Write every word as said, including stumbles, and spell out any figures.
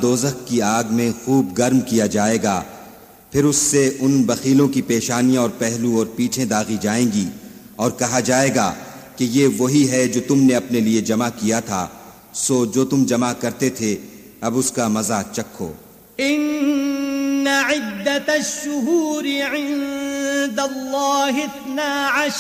दोज़ख की आग में खूब गर्म किया जाएगा। फिर उससे उन बखीलों की पेशानियां और पहलू और पीछें दागी जाएंगी और कहा जाएगा कि ये वही है जो तुमने अपने लिए जमा किया था, सो जो तुम जमा करते थे अब उसका मजा चखो। इन्न इद्दतश शुहूरि इंदल्लाहि इस्ना